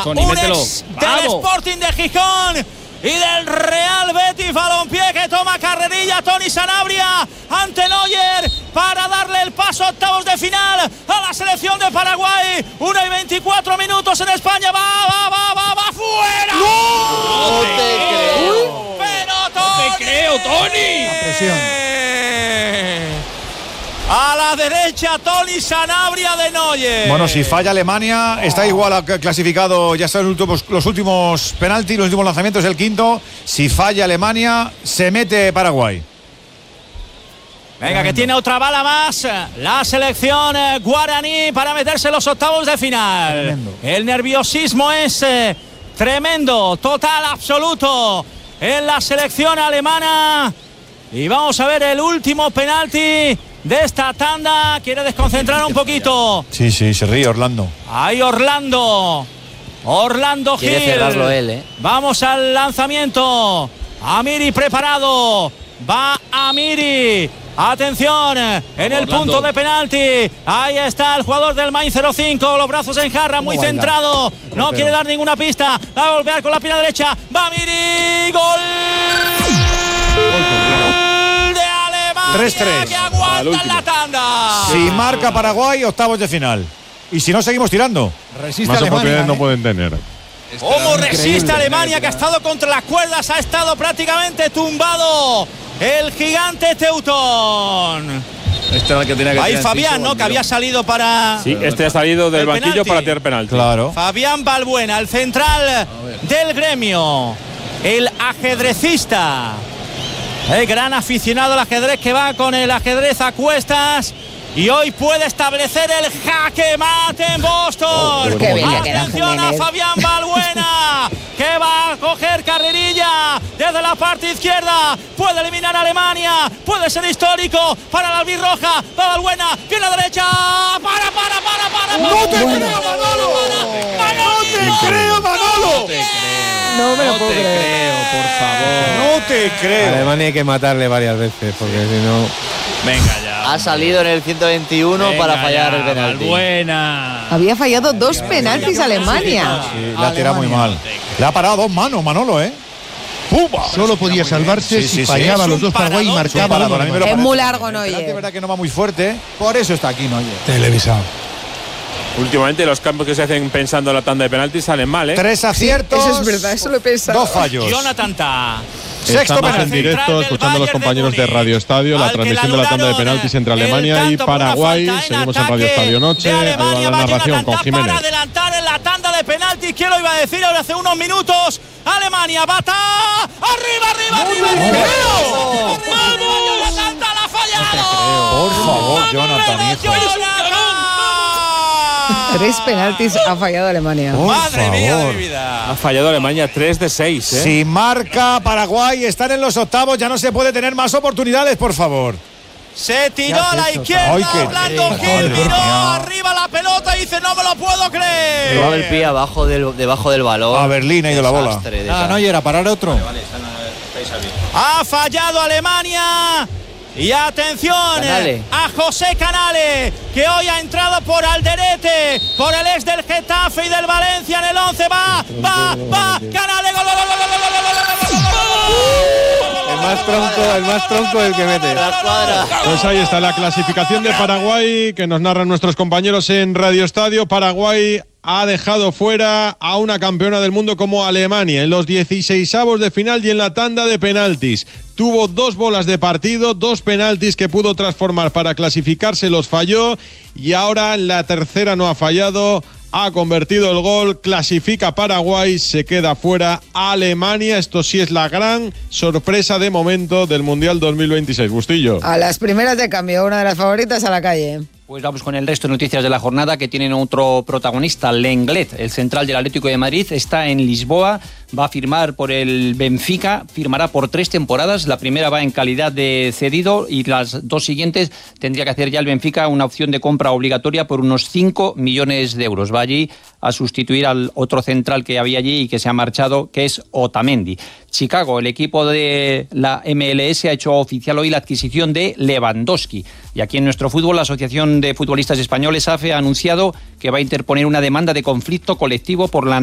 Tony, un mételo. ex del Sporting de Gijón y del Real Betis Balompié, que toma carrerilla Tony Sanabria ante Neuer para darle el paso a octavos de final a la selección de Paraguay. 1 y 24 minutos en España. Va fuera. No te creo. Pero No te creo, Tony. La presión. A la derecha, Tony Sanabria de Neuer. Bueno, si falla Alemania, está igual clasificado, ya están los últimos penaltis, los últimos lanzamientos, el quinto. Si falla Alemania, se mete Paraguay. Venga, que tiene otra bala más la selección guaraní para meterse en los octavos de final. Tremendo. El nerviosismo es tremendo, total, absoluto en la selección alemana. Y vamos a ver el último penalti de esta tanda. Quiere desconcentrar un poquito. Sí, se ríe Orlando. Ahí Orlando Gil. Quiere cerrarlo él, Vamos al lanzamiento. Amiri preparado. Va Amiri. Atención en el punto de penalti. Ahí está el jugador del Mainz 05. Los brazos en jarra, muy centrado. No quiere dar ninguna pista. Va a golpear con la pierna derecha. Va Amiri. Gol de Alemania. 3-3. Que aguanta en la tanda. Si marca Paraguay, octavos de final. Y si no, seguimos tirando. Resiste Más Alemania. oportunidades no pueden tener. ¿Cómo resiste Alemania, que ha estado contra las cuerdas? Ha estado prácticamente tumbado el gigante teutón. Este era el que tenía que Ahí tirar Fabián, el piso, ¿no? Que había salido para... Sí, este ha salido del El banquillo penalti. para tirar penalti. Claro. Fabián Balbuena, el central del Gremio, el ajedrecista, el gran aficionado al ajedrez que va con el ajedrez a cuestas y hoy puede establecer el jaque mate en Boston. Qué bien le queda Atención a Jiménez. Fabián Balbuena, que va a coger carrerilla desde la parte izquierda. Puede eliminar a Alemania, puede ser histórico para la albirroja. Va Balbuena, viene a la derecha. Para. ¡No te creo, Manolo! ¡No te creo, Manolo! No me lo puedo te creer. creo, por favor. No te creo. Alemania hay que matarle varias veces, porque si no... Venga ya. Ha salido en el 121 para fallar el penalti. Buena. Había fallado 2 penaltis Alemania. Sí, la ha tirado muy mal. Le ha parado 2 manos, Manolo, ¿eh? ¡Pumba! Solo podía salvarse Sí, si sí, fallaba sí. los dos Paraguay y Es un marcaba parador, uno. a mí me lo Es parece. muy largo, El penalti, Neuer. es verdad que no va muy fuerte. Por eso está aquí, Neuer. Televisado. Últimamente los cambios que se hacen pensando en la tanda de penaltis salen mal, ¿eh? 3 aciertos. Eso es verdad, eso lo he pensado. 2 fallos. Jonathan Tah. Sexto Estamos penalti. en directo Central del escuchando a los Bayern de compañeros de Múnich. Radio Estadio la Al que transmisión le de la tanda de anularon penaltis entre el Alemania y tanto por una Paraguay. falta en Seguimos en Radio ataque Estadio Noche. de Ahí va Alemania. la Va narración Jonathan con Tah Jiménez. para adelantar en la tanda de penaltis. ¿Quién lo iba a decir ahora hace unos minutos? Alemania, Bata. ¡Arriba! ¡Vamos! ¡Jonathan Tah la ha fallado! Por favor, Jonathan, hijo. 3 penaltis ha fallado Alemania. Por Madre mía de favor. mi vida. Ha fallado Alemania 3 de 6, ¿eh? Si marca Paraguay, están en los octavos, ya no se puede tener más oportunidades, por favor. Se tiró a la Ay, izquierda, qué Orlando madre Gil miró mía. arriba la pelota y dice: no me lo puedo creer. Llevaba el pie debajo del balón. A Berlín ha ido la bola. Desastre. Neuer, a parar otro. Ha fallado Alemania. Y atención Canale. a José Canale, que hoy ha entrado por Alderete, por el ex del Getafe y del Valencia en el 11. Va, Canale, gol. El más tronco es el que mete. La cuadra. Pues ahí está la clasificación de Paraguay que nos narran nuestros compañeros en Radio Estadio. Paraguay ha dejado fuera a una campeona del mundo como Alemania en los 16avos de final y en la tanda de penaltis. Tuvo 2 bolas de partido, 2 penaltis que pudo transformar para clasificarse, los falló y ahora la tercera no ha fallado. Ha convertido el gol, clasifica Paraguay, se queda fuera Alemania. Esto sí es la gran sorpresa de momento del Mundial 2026. Bustillo. A las primeras de cambio, una de las favoritas a la calle. Pues vamos con el resto de noticias de la jornada que tienen otro protagonista, Lenglet, el central del Atlético de Madrid, está en Lisboa, va a firmar por el Benfica, firmará por 3 temporadas, la primera va en calidad de cedido y las 2 siguientes tendría que hacer ya el Benfica una opción de compra obligatoria por unos 5 millones de euros. Va allí a sustituir al otro central que había allí y que se ha marchado, que es Otamendi. Chicago, el equipo de la MLS, ha hecho oficial hoy la adquisición de Lewandowski. Y aquí en nuestro fútbol, la Asociación de Futbolistas Españoles, AFE, ha anunciado que va a interponer una demanda de conflicto colectivo por la